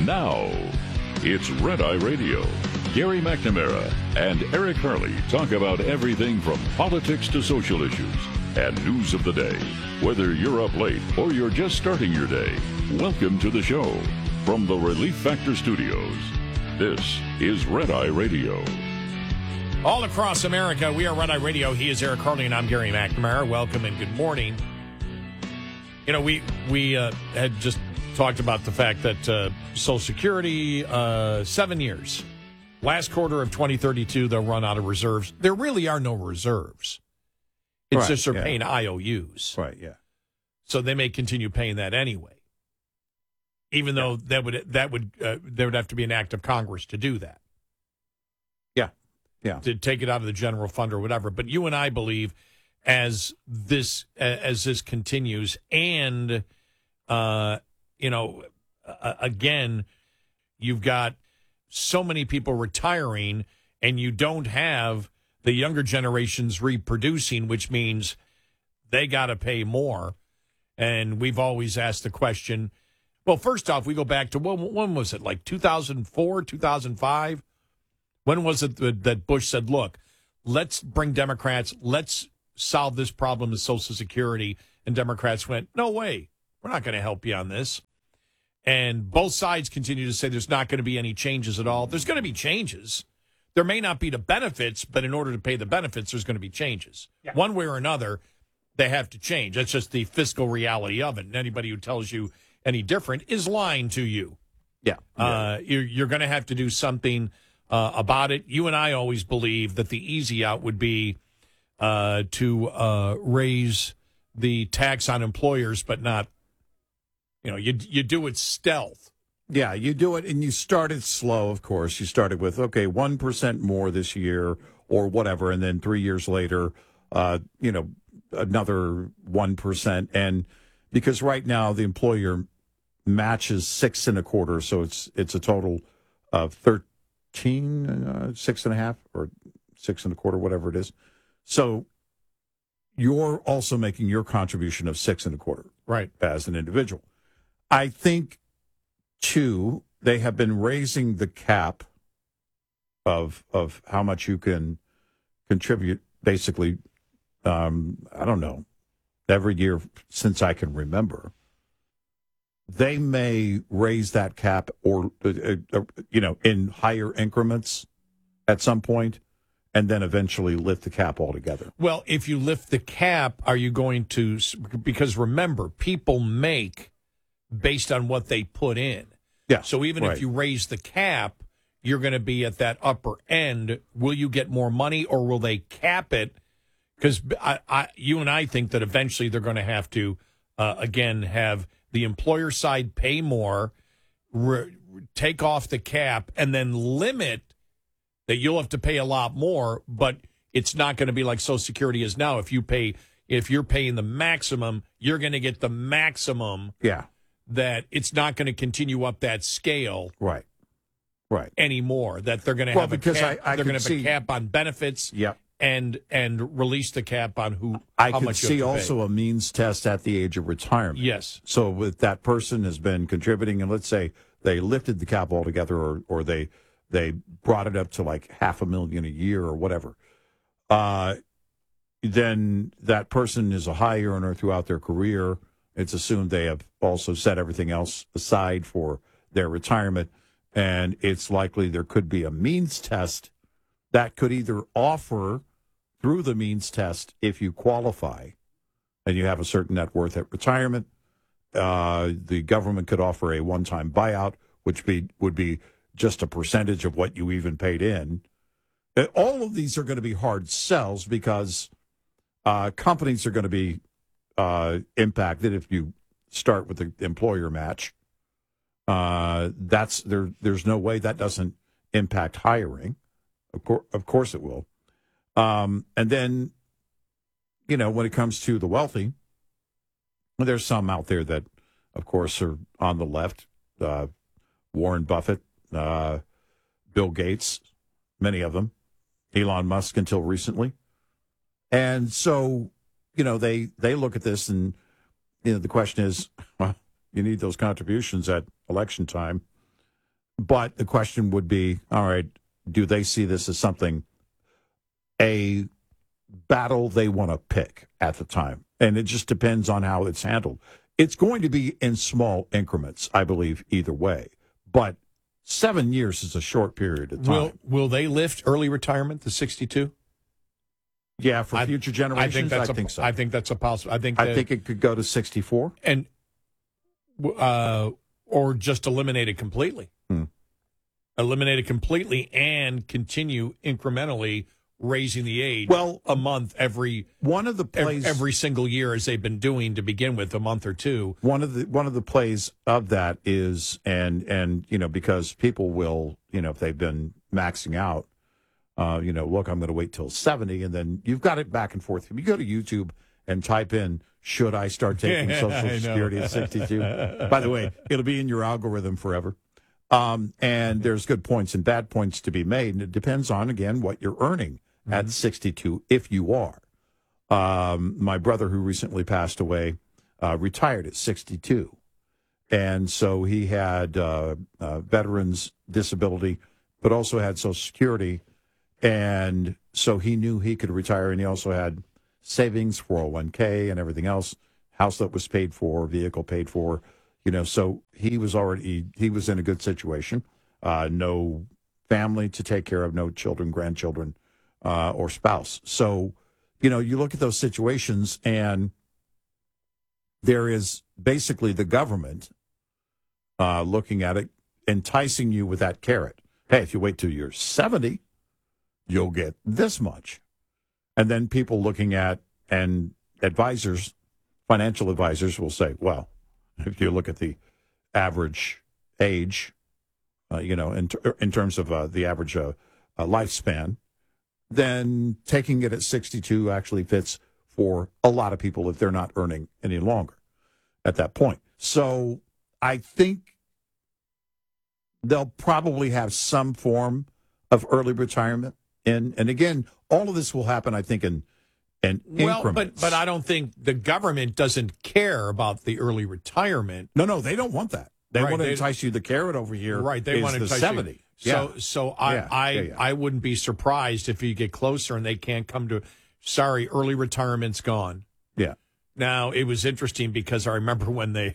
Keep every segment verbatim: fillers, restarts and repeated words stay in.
now, it's Red Eye Radio. Gary McNamara and Eric Harley talk about everything from politics to social issues and news of the day. Whether you're up late or you're just starting your day, welcome to the show. From the Relief Factor Studios, this is Red Eye Radio. All across America, we are Red Eye Radio. He is Eric Harley, and I'm Gary McNamara. Welcome and good morning. You know, we we uh, had just talked about the fact that uh, Social Security, uh, seven years. Last quarter of twenty thirty-two, they'll run out of reserves. There really are no reserves. It's right, just they're yeah. paying I O Us. Right, yeah. So they may continue paying that anyway. Even though yeah. that would that would uh, there would have to be an act of Congress to do that. Yeah, yeah. To take it out of the general fund or whatever. But you and I believe as this as this continues, and uh, you know, uh, again, you've got so many people retiring, and you don't have the younger generations reproducing, which means they got to pay more. And we've always asked the question. Well, first off, we go back to, when, when was it, like two thousand four, two thousand five? When was it that Bush said, look, let's bring Democrats, let's solve this problem of Social Security? And Democrats went, no way, we're not going to help you on this. And both sides continue to say there's not going to be any changes at all. There's going to be changes. There may not be the benefits, but in order to pay the benefits, there's going to be changes. Yeah. One way or another, they have to change. That's just the fiscal reality of it. And anybody who tells you any different is lying to you. Yeah. Uh, you're you're going to have to do something uh, about it. You and I always believe that the easy out would be uh, to uh, raise the tax on employers, but not, you know, you you do it stealth. Yeah, you do it, and you started slow, of course. You started with, okay, one percent more this year or whatever, and then three years later, uh, you know, another one percent. And because right now the employer matches six and a quarter, so it's it's a total of thirteen, uh, six and a half, or six and a quarter, whatever it is. So you're also making your contribution of six and a quarter, right, as an individual. I think, too, they have been raising the cap of of how much you can contribute, basically, um, I don't know, every year since I can remember. They may raise that cap or, uh, uh, you know, in higher increments at some point, and then eventually lift the cap altogether. Well, if you lift the cap, are you going to, because remember, people make based on what they put in. Yeah. So even right. if you raise the cap, you're going to be at that upper end. Will you get more money, or will they cap it? Because I, I, you and I think that eventually they're going to have to, uh, again, have the employer side pay more, re- take off the cap, and then limit that you'll have to pay a lot more, but it's not going to be like Social Security is now. If you pay, if you're paying the maximum, you're going to get the maximum. Yeah. That it's not going to continue up that scale, right, right, anymore. That they're going to well, have because a cap, I, I they're going to have see, a cap on benefits, yep. and and release the cap on who I how could much see you have to also pay. a means test at the age of retirement. Yes. So if that person has been contributing, and let's say they lifted the cap altogether, or or they they brought it up to like half a million a year or whatever, uh, then that person is a high earner throughout their career. It's assumed they have also set everything else aside for their retirement, and it's likely there could be a means test that could either offer through the means test, if you qualify and you have a certain net worth at retirement, uh, the government could offer a one-time buyout, which be, would be just a percentage of what you even paid in. All of these are going to be hard sells because uh, companies are going to be Uh, impacted if you start with the employer match. Uh, that's there. There's no way that doesn't impact hiring. Of course, of course it will. Um, and then, you know, when it comes to the wealthy, there's some out there that, of course, are on the left. Uh, Warren Buffett, uh, Bill Gates, many of them, Elon Musk until recently, and so. You know, they, they look at this and, you know, the question is, well, you need those contributions at election time. but the question would be, all right, do they see this as something, a battle they want to pick at the time? And it just depends on how it's handled. It's going to be in small increments, I believe, either way. But seven years is a short period of time. Will Will they lift early retirement to sixty-two? Yeah, for I- future generations, I think that's I a, think so. I think that's a possible. I think. I that- think it could go to sixty-four. and uh, or just eliminate it completely. Hmm. Eliminate it completely and continue incrementally raising the age. Well, a month every One of the ev- plays, every single year, as they've been doing to begin with, a month or two. one of the one of the plays of that is, and and you know, because people will, you know, if they've been maxing out, uh, you know, look, I'm going to wait till seventy, and then you've got it back and forth. If you go to YouTube and type in, should I start taking I Social know. Security at sixty-two? By the way, it'll be in your algorithm forever. Um, and there's good points and bad points to be made, and it depends on, again, what you're earning Mm-hmm. at sixty-two, if you are. Um, my brother, who recently passed away, uh, retired at sixty-two. And so he had uh, uh, veterans disability, but also had Social Security. And so he knew he could retire. And he also had savings, four oh one k and everything else, house that was paid for, vehicle paid for, you know, so he was already, he was in a good situation. Uh, no family to take care of, no children, grandchildren, uh, or spouse. So, you know, you look at those situations and there is basically the government uh, looking at it, enticing you with that carrot. Hey, if you wait till you're seventy, you'll get this much. And then people looking at, and advisors, financial advisors will say, well, if you look at the average age, uh, you know, in, ter- in terms of uh, the average uh, uh, lifespan, then taking it at sixty-two actually fits for a lot of people if they're not earning any longer at that point. So I think they'll probably have some form of early retirement. And, and again, all of this will happen, I think, in, in Well, increments. but but I don't think the government doesn't care about the early retirement. No, no, they don't want that. They Right, want to they- entice you. The carrot over here Right, they is want to the entice you. seventy. So, Yeah. so I, Yeah, I, yeah, yeah. I wouldn't be surprised if you get closer and they can't come to. Sorry, early retirement's gone. Yeah. Now it was interesting because I remember when they,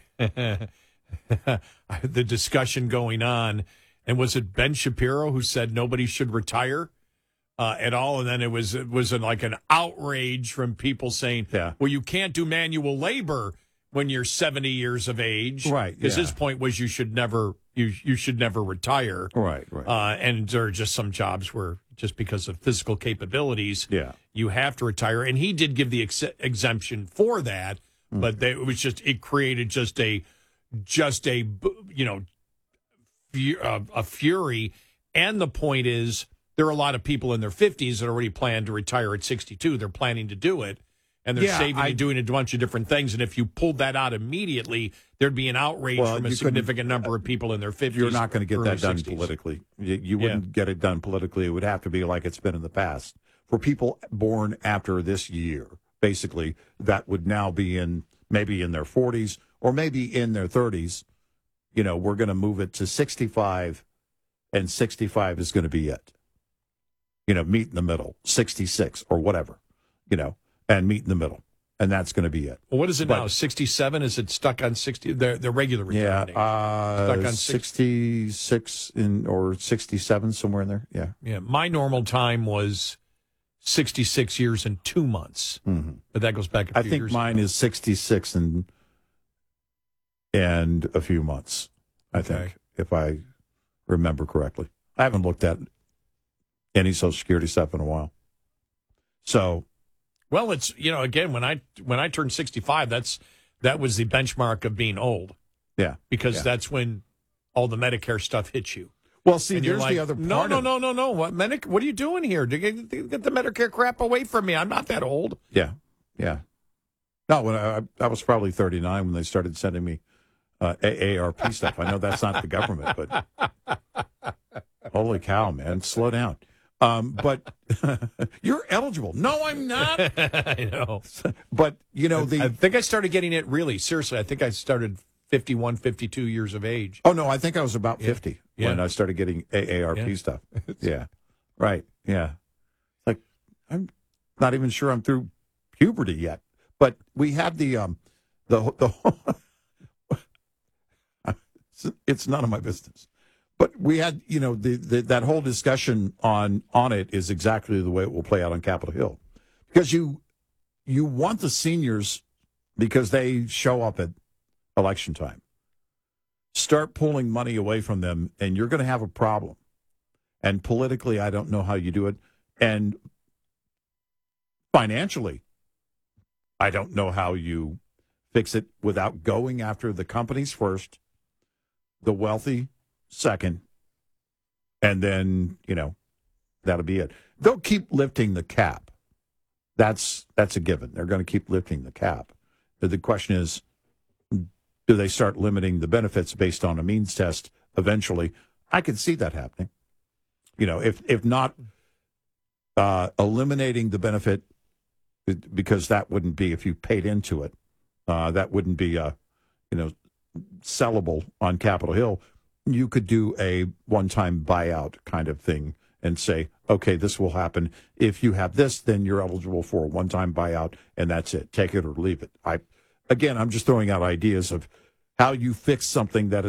the discussion going on, and was it Ben Shapiro who said nobody should retire uh, at all, and then it was it was like an outrage from people saying, Yeah. well, you can't do manual labor when you're seventy years of age, Right, Because yeah. his point was you should never you you should never retire, Right, right. uh, and there are just some jobs where just because of physical capabilities, Yeah. you have to retire. And he did give the ex- exemption for that, Mm. but they, it was just it created just a just a you know fu- uh, a fury. And the point is, there are a lot of people in their fifties that already plan to retire at sixty-two. They're planning to do it, and they're Yeah, saving I- and doing a bunch of different things. And if you pulled that out immediately, there'd be an outrage Well, from a you couldn't- significant number of people in their fifties. You're not going to get early that done sixties. politically. You, you wouldn't get it done politically. It would have to be like it's been in the past. For people born after this year, basically, that would now be in maybe in their forties or maybe in their thirties. You know, we're going to move it to sixty-five, and sixty-five is going to be it. You know, meet in the middle, sixty-six or whatever, you know, and meet in the middle. And that's going to be it. Well, what is it But- now? sixty-seven? Is it stuck on sixty? The the regular Yeah, retirement age. uh, Stuck on six- sixty-six in or sixty-seven, somewhere in there. Yeah. Yeah, my normal time was sixty-six years and two months, Mm-hmm. but that goes back a few I think years mine ago. is sixty-six and and a few months, I Okay. think, if I remember correctly. I haven't looked at any Social Security stuff in a while. So, Well, it's you know again when I when I turned sixty-five, that's that was the benchmark of being old yeah. because Yeah. that's when all the Medicare stuff hits you. Well, see, And you're there's like, the other part no, no, of no, no, no. What Medic? What are you doing here? To get, to get the Medicare crap away from me. I'm not that old. Yeah, yeah. No, when I, I was probably thirty-nine when they started sending me uh, A A R P stuff. I know that's not the government, but holy cow, man, slow down. Um, but you're eligible. No, I'm not. I know. But you know the I think I started getting it really seriously. I think I started fifty-one, fifty-two years of age. Oh, no, I think I was about Yeah. fifty Yeah. when I started getting A A R P Yeah. stuff. Yeah. Right. Yeah. Like, I'm not even sure I'm through puberty yet. But we had the, um, the, the, it's, it's none of my business. But we had, you know, the, the that whole discussion on on it is exactly the way it will play out on Capitol Hill. Because you you want the seniors, because they show up at election time, start pulling money away from them, and you're going to have a problem. And politically, I don't know how you do it. And financially, I don't know how you fix it without going after the companies first, the wealthy second, and then, you know, that'll be it. They'll keep lifting the cap. That's that's a given. They're going to keep lifting the cap. But the question is, do they start limiting the benefits based on a means test eventually? I could see that happening. You know, if if not uh, eliminating the benefit, because that wouldn't be, if you paid into it, uh, that wouldn't be, uh, you know, sellable on Capitol Hill. You could do a one-time buyout kind of thing and say, okay, this will happen. If you have this, then you're eligible for a one-time buyout, and that's it. Take it or leave it. I, again, I'm just throwing out ideas of how you fix something that is